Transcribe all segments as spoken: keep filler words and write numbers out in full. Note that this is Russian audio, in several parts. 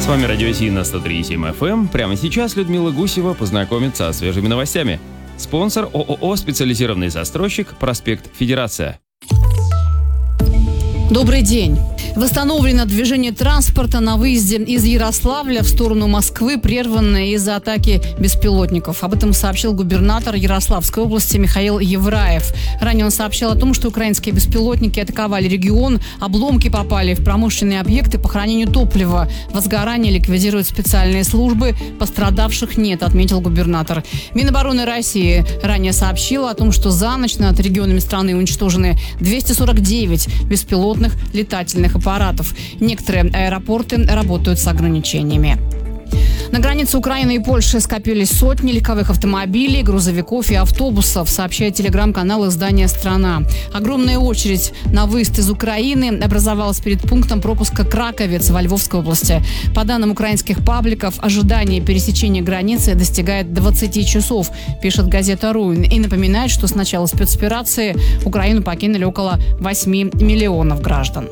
С вами Радио Си на сто три и семь эф эм. Прямо сейчас Людмила Гусева познакомится со свежими новостями. Спонсор ООО «Специализированный застройщик», проспект Федерация. Добрый день. Восстановлено движение транспорта на выезде из Ярославля в сторону Москвы, прерванное из-за атаки беспилотников. Об этом сообщил губернатор Ярославской области Михаил Евраев. Ранее он сообщил о том, что украинские беспилотники атаковали регион, обломки попали в промышленные объекты по хранению топлива. Возгорание ликвидируют специальные службы, пострадавших нет, отметил губернатор. Минобороны России ранее сообщила о том, что за ночь над регионами страны уничтожены двести сорок девять беспилотных летательных аппаратов. аппаратов. Некоторые аэропорты работают с ограничениями. На границе Украины и Польши скопились сотни легковых автомобилей, грузовиков и автобусов, сообщает телеграм-канал издания «Страна». Огромная очередь на выезд из Украины образовалась перед пунктом пропуска Краковец во Львовской области. По данным украинских пабликов, ожидание пересечения границы достигает двадцати часов, пишет газета «Руин», и напоминает, что с начала спецоперации Украину покинули около восьми миллионов граждан.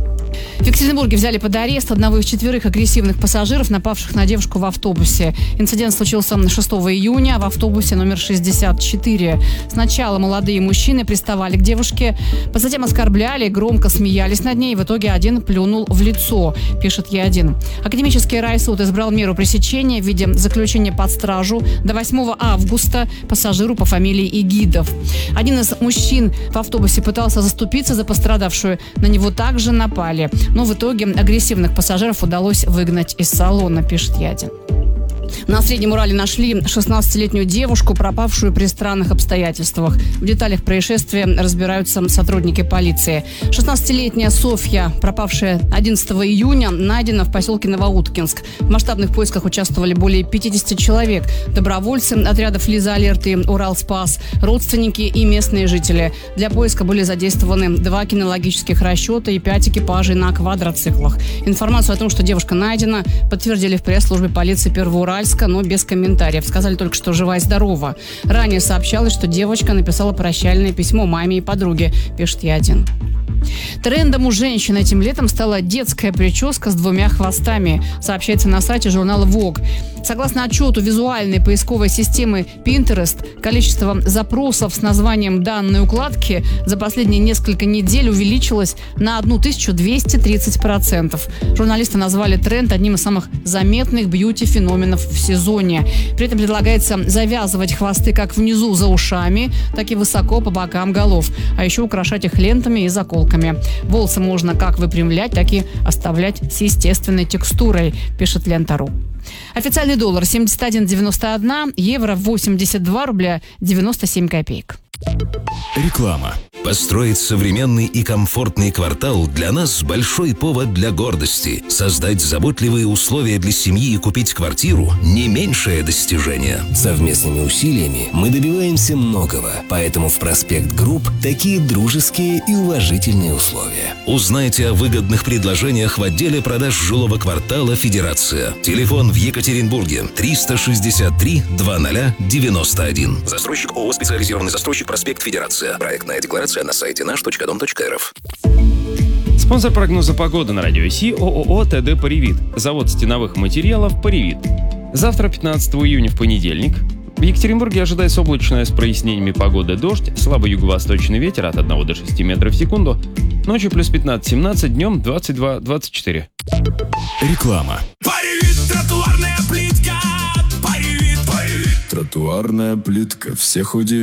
В Екатеринбурге взяли под арест одного из четверых агрессивных пассажиров, напавших на девушку в автобусе. Инцидент случился шестого июня в автобусе номер шестьдесят четыре. Сначала молодые мужчины приставали к девушке, затем оскорбляли, громко смеялись над ней. В итоге один плюнул в лицо, пишет Е один. Академический райсуд избрал меру пресечения в виде заключения под стражу до восьмого августа пассажиру по фамилии Игидов. Один из мужчин в автобусе пытался заступиться за пострадавшую. На него также напали. Но в итоге агрессивных пассажиров удалось выгнать из салона, пишет Е один. На Среднем Урале нашли шестнадцатилетнюю девушку, пропавшую при странных обстоятельствах. В деталях происшествия разбираются сотрудники полиции. шестнадцатилетняя Софья, пропавшая одиннадцатого июня, найдена в поселке Новоуткинск. В масштабных поисках участвовали более пятидесяти человек. Добровольцы отрядов «Лиза Алерт» и «Уралспас», родственники и местные жители. Для поиска были задействованы два кинологических расчета и пять экипажей на квадроциклах. Информацию о том, что девушка найдена, подтвердили в пресс-службе полиции Первоуральска, но без комментариев. Сказали только, что жива и здорова. Ранее сообщалось, что девочка написала прощальное письмо маме и подруге, пишет Е один. Трендом у женщин этим летом стала детская прическа с двумя хвостами, сообщается на сайте журнала Vogue. Согласно отчету визуальной поисковой системы Pinterest, количество запросов с названием данной укладки за последние несколько недель увеличилось на тысячу двести тридцать процентов. Журналисты назвали тренд одним из самых заметных бьюти-феноменов в сезоне. При этом предлагается завязывать хвосты как внизу за ушами, так и высоко по бокам голов, а еще украшать их лентами и заколками. Волосы можно как выпрямлять, так и оставлять с естественной текстурой, пишет Лента.ру. Официальный доллар семьдесят один девяносто один, евро восемьдесят два рубля девяносто семь копеек. Реклама. Построить современный и комфортный квартал для нас большой повод для гордости. Создать заботливые условия для семьи и купить квартиру – не меньшее достижение. Совместными усилиями мы добиваемся многого, поэтому в Проспект Групп такие дружеские и уважительные условия. Узнайте о выгодных предложениях в отделе продаж жилого квартала «Федерация». Телефон в Екатеринбурге триста шестьдесят три двадцать девяносто один. Застройщик ООО «Специализированный застройщик», проспект Федерация. Проектная декларация на сайте наш точка дом точка эр эф. Спонсор прогноза погоды на Радио Си – ООО «ТД Паривит». Завод стеновых материалов «Паривит». Завтра, пятнадцатого июня, в понедельник, в Екатеринбурге ожидается облачная с прояснениями погоды, дождь, слабый юго-восточный ветер от одного до шести метров в секунду. Ночью плюс пятнадцать-семнадцать, днем двадцать два двадцать четыре. Реклама. Паривит, тротуарная плитка. Паривит, Паривит. Тротуарная плитка всех удивит.